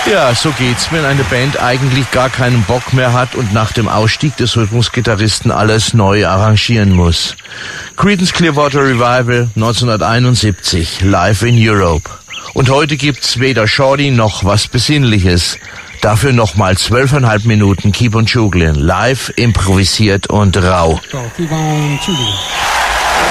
Ja, so geht's, wenn eine Band eigentlich gar keinen Bock mehr hat und nach dem Ausstieg des Rhythmusgitarristen alles neu arrangieren muss. Creedence Clearwater Revival 1971, live in Europe. Und heute gibt's weder Shorty noch was Besinnliches. Dafür nochmal 12,5 Minuten Keep on Juglin', live, improvisiert und rau. Go, keep on juggling.